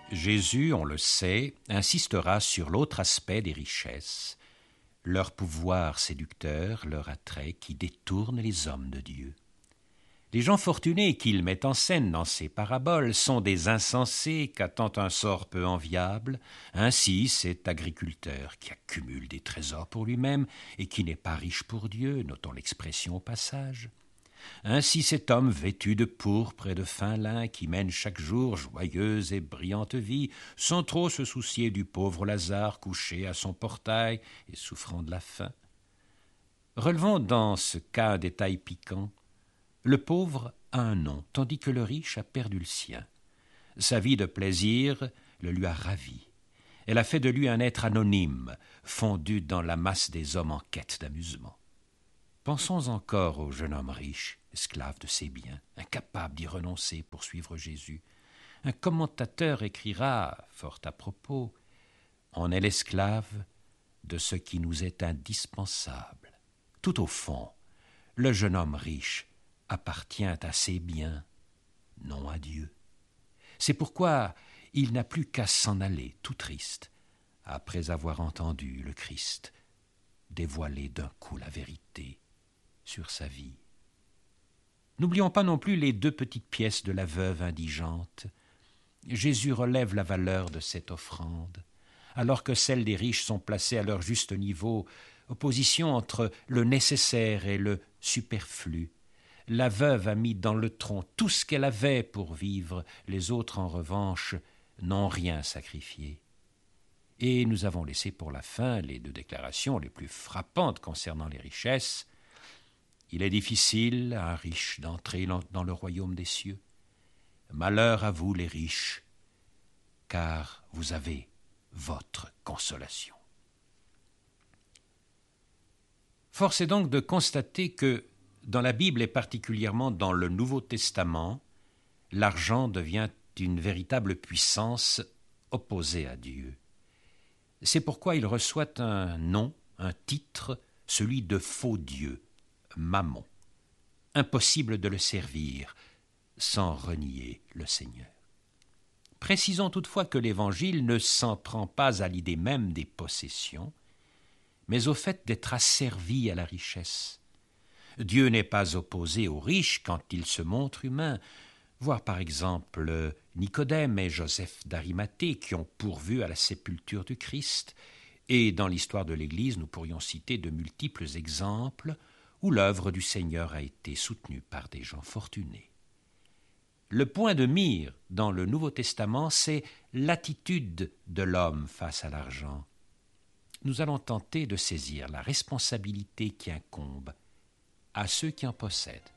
Jésus, on le sait, insistera sur l'autre aspect des richesses, leur pouvoir séducteur, leur attrait qui détourne les hommes de Dieu. Les gens fortunés qu'il met en scène dans ses paraboles sont des insensés qu'attend un sort peu enviable. Ainsi, cet agriculteur qui accumule des trésors pour lui-même et qui n'est pas riche pour Dieu, notons l'expression au passage. Ainsi cet homme vêtu de pourpre et de fin lin qui mène chaque jour joyeuse et brillante vie, sans trop se soucier du pauvre Lazare couché à son portail et souffrant de la faim. Relevons dans ce cas un détail piquant. Le pauvre a un nom, tandis que le riche a perdu le sien. Sa vie de plaisir le lui a ravi. Elle a fait de lui un être anonyme, fondu dans la masse des hommes en quête d'amusement. Pensons encore au jeune homme riche, esclave de ses biens, incapable d'y renoncer pour suivre Jésus. Un commentateur écrira, fort à propos, « On est l'esclave de ce qui nous est indispensable. » Tout au fond, le jeune homme riche appartient à ses biens, non à Dieu. C'est pourquoi il n'a plus qu'à s'en aller, tout triste, après avoir entendu le Christ dévoiler d'un coup la vérité sur sa vie. N'oublions pas non plus les 2 petites pièces de la veuve indigente. Jésus relève la valeur de cette offrande, alors que celles des riches sont placées à leur juste niveau, opposition entre le nécessaire et le superflu. La veuve a mis dans le tronc tout ce qu'elle avait pour vivre, les autres, en revanche, n'ont rien sacrifié. Et nous avons laissé pour la fin les 2 déclarations les plus frappantes concernant les richesses. Il est difficile à un riche d'entrer dans le royaume des cieux. Malheur à vous les riches, car vous avez votre consolation. Force est donc de constater que dans la Bible et particulièrement dans le Nouveau Testament, l'argent devient une véritable puissance opposée à Dieu. C'est pourquoi il reçoit un nom, un titre, celui de faux Dieu, Mammon. Impossible de le servir sans renier le Seigneur. Précisons toutefois que l'Évangile ne s'en prend pas à l'idée même des possessions, mais au fait d'être asservi à la richesse. Dieu n'est pas opposé aux riches quand il se montre humain. Voir par exemple Nicodème et Joseph d'Arimathée qui ont pourvu à la sépulture du Christ. Et dans l'histoire de l'Église, nous pourrions citer de multiples exemples où l'œuvre du Seigneur a été soutenue par des gens fortunés. Le point de mire dans le Nouveau Testament, c'est l'attitude de l'homme face à l'argent. Nous allons tenter de saisir la responsabilité qui incombe à ceux qui en possèdent.